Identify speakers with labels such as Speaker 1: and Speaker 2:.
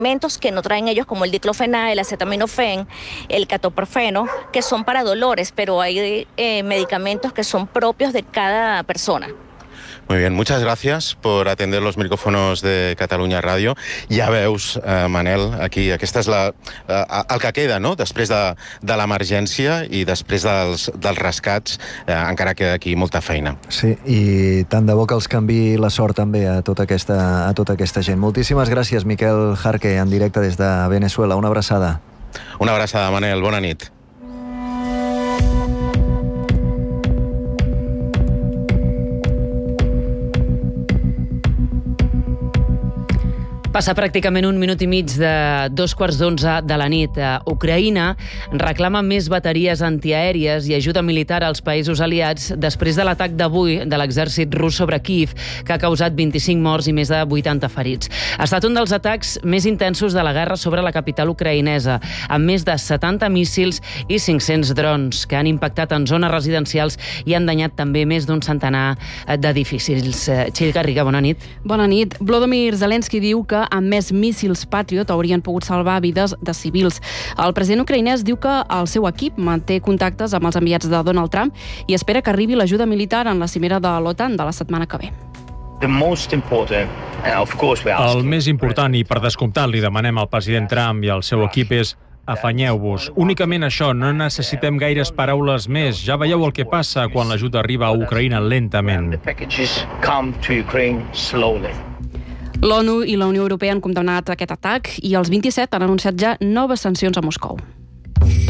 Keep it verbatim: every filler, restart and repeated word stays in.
Speaker 1: medicamentos que no traen ellos, como el diclofenac, el acetaminofén, el ketoprofeno, que son para dolores, pero hay eh, medicamentos que son propios de cada persona.
Speaker 2: Muy bien, muchas gracias por atender los micrófonos de Catalunya Ràdio. Ja veus, eh, Manel, aquí, aquesta és la, eh, el que queda, no?, després de, de l'emergència i després dels, dels rescats, eh, encara queda aquí molta feina.
Speaker 3: Sí, i tant de bo que els canvi la sort també a tota aquesta, a tota aquesta gent. Moltíssimes gràcies, Miquel Jarque, en directe des de Venezuela. Una abraçada.
Speaker 2: Una abraçada, Manel. Bona nit.
Speaker 4: Passa pràcticament un minut i mig de dos quarts d'onze de la nit. Ucraïna reclama més bateries antiaèries i ajuda militar als països aliats després de l'atac d'avui de l'exèrcit rus sobre Kíev, que ha causat vint-i-cinc morts i més de vuitanta ferits. Ha estat un dels atacs més intensos de la guerra sobre la capital ucraïnesa, amb més de setanta míssils i cinc-cents drons que han impactat en zones residencials i han danyat també més d'un centenar d'edificis. Txell Garriga, bona nit.
Speaker 5: Bona nit. Volodymyr Zelensky diu que amb més míssils Patriot haurien pogut salvar vides de civils. El president ucraïnès diu que el seu equip manté contactes amb els enviats de Donald Trump i espera que arribi l'ajuda militar en la cimera de l'OTAN de la setmana que ve.
Speaker 6: El més important, i per descomptat li demanem al president Trump i al seu equip, és afanyeu-vos. Únicament això, no necessitem gaires paraules més. Ja veieu el que passa quan l'ajuda arriba a Ucraïna lentament.
Speaker 5: L'ONU i la Unió Europea han condemnat aquest atac i els vint-i-set han anunciat ja noves sancions a Moscou.